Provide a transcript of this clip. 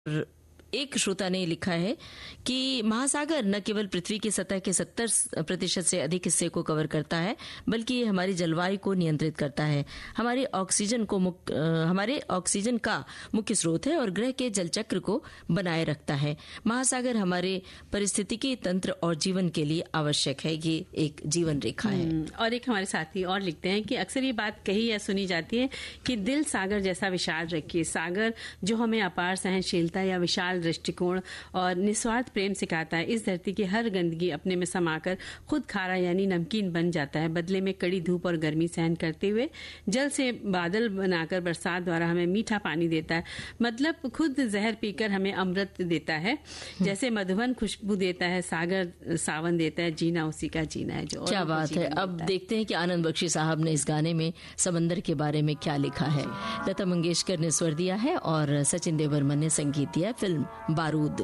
एक श्रोता ने लिखा है कि महासागर न केवल पृथ्वी की सतह के 70% से अधिक हिस्से को कवर करता है, बल्कि ये हमारी जलवायु को नियंत्रित करता है, हमारे ऑक्सीजन का मुख्य स्रोत है और ग्रह के जलचक्र को बनाए रखता है। महासागर हमारे पारिस्थितिकी तंत्र और जीवन के लिए आवश्यक है। ये एक जीवन रेखा है। और एक हमारे साथी और लिखते हैं कि अक्सर ये बात कही या सुनी जाती है कि दिल सागर जैसा विशाल रखिए। सागर जो हमें अपार सहनशीलता या विशाल दृष्टिकोण और निस्वार्थ प्रेम सिखाता है। इस धरती की हर गंदगी अपने में समाकर खुद खारा यानी नमकीन बन जाता है। बदले में कड़ी धूप और गर्मी सहन करते हुए जल से बादल बनाकर बरसात द्वारा हमें मीठा पानी देता है। मतलब खुद जहर पीकर हमें अमृत देता है। जैसे मधुबन खुशबू देता है, सागर सावन देता है, जीना उसी का जीना है। जो क्या बात है। अब देखते हैं कि आनंद बख्शी साहब ने इस गाने में समंदर के बारे में क्या लिखा है। लता मंगेशकर ने स्वर दिया है और सचिन देवर्मन ने संगीत दिया। फिल्म बारूद।